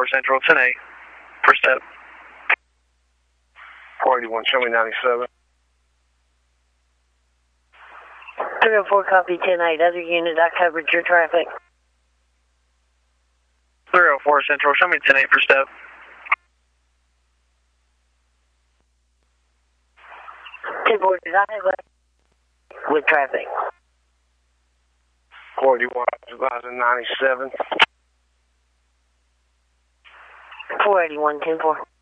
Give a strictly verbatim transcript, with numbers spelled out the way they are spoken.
four Central, ten eight. Per step. four eighty-one, show me ninety-seven. three oh four, copy ten eight. Other unit, I covered your traffic. three oh four Central, show me ten eight per step. ten four, did I have a with traffic? four eighty-one, ninety-seven. four eighty-one, ten four.